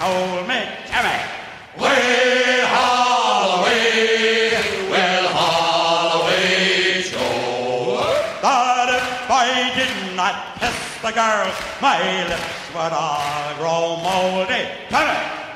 told me, Jimmy. Way Holloway, well Holloway Joe, That if I did not kiss the girl, my lips would all grow moldy. Jimmy.